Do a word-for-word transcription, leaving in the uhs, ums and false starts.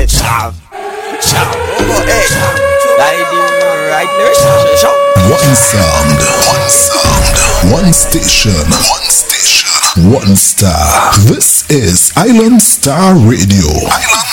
it. Shout, shout, oh, hey, like the right lyrics, shout. One sound, one sound, one station, one station, one star. This is Island Star Radio. Island